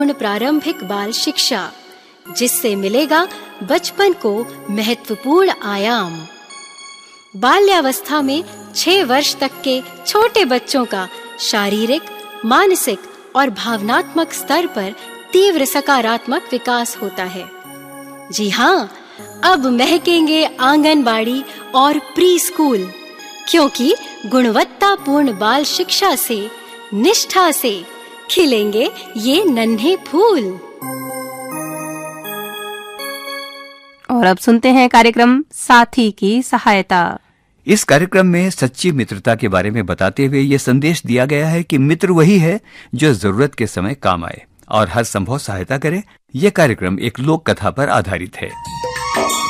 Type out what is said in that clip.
प्रारंभिक बाल शिक्षा, जिससे मिलेगा बचपन को महत्वपूर्ण आयाम। बाल्यावस्था में 6 वर्ष तक के छोटे बच्चों का शारीरिक, मानसिक और भावनात्मक स्तर पर तीव्र सकारात्मक विकास होता है। जी हाँ, अब महकेंगे आंगनबाड़ी और प्री स्कूल, क्योंकि गुणवत्तापूर्ण बाल शिक्षा से, निष्ठा से खिलेंगे ये नन्हे फूल। और अब सुनते हैं कार्यक्रम साथी की सहायता। इस कार्यक्रम में सच्ची मित्रता के बारे में बताते हुए ये संदेश दिया गया है कि मित्र वही है जो जरूरत के समय काम आए और हर संभव सहायता करे। यह कार्यक्रम एक लोक कथा पर आधारित है।